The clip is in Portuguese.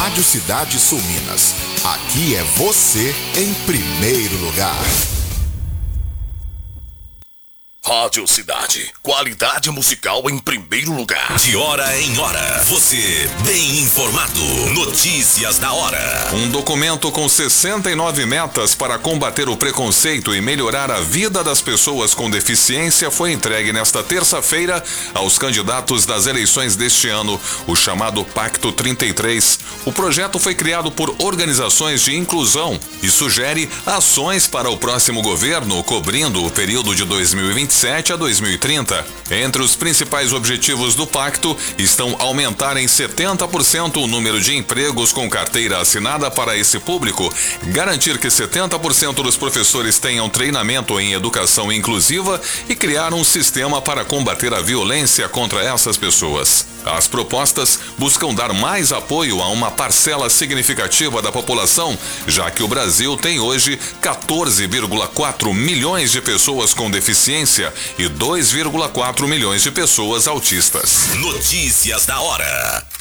Rádio Cidade Sul Minas. Aqui é você em primeiro lugar. Rádio Cidade, qualidade musical em primeiro lugar. De hora em hora, você bem informado. Notícias da hora. Um documento com 69 metas para combater o preconceito e melhorar a vida das pessoas com deficiência foi entregue nesta terça-feira aos candidatos das eleições deste ano, o chamado Pacto 33. O projeto foi criado por organizações de inclusão e sugere ações para o próximo governo, cobrindo o período de 2027 a 2030. Entre os principais objetivos do pacto estão aumentar em 70% o número de empregos com carteira assinada para esse público, garantir que 70% dos professores tenham treinamento em educação inclusiva e criar um sistema para combater a violência contra essas pessoas. As propostas buscam dar mais apoio a uma parcela significativa da população, já que o Brasil tem hoje 14,4 milhões de pessoas com deficiência e 2,4 milhões de pessoas autistas. Notícias da hora.